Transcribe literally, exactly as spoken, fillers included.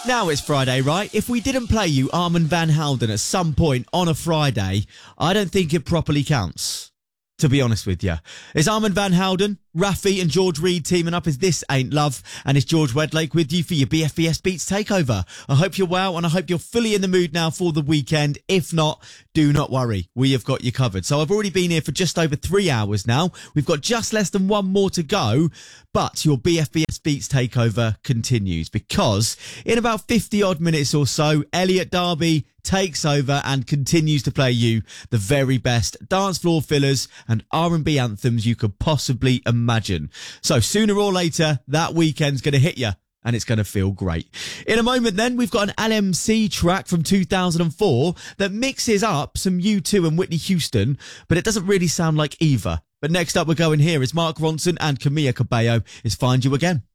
Now it's Friday, right? If we didn't play you Armand van Helden at some point on a Friday, I don't think it properly counts, to be honest with you. It's Armand van Helden, Rafi and George Reed teaming up as This Ain't Love, and it's George Wedlake with you for your B F B S Beats takeover. I hope you're well, and I hope you're fully in the mood now for the weekend. If not, do not worry, we have got you covered. So I've already been here for just over three hours now. We've got just less than one more to go, but your B F B S Beats takeover continues, because in about fifty odd minutes or so, Elliot Darby takes over and continues to play you the very best dance floor fillers and R and B anthems you could possibly imagine. So sooner or later, that weekend's going to hit you, and it's going to feel great. In a moment then, we've got an L M C track from two thousand four that mixes up some U two and Whitney Houston, but it doesn't really sound like either. But next up we're going here is Mark Ronson and Camila Cabello is Find You Again.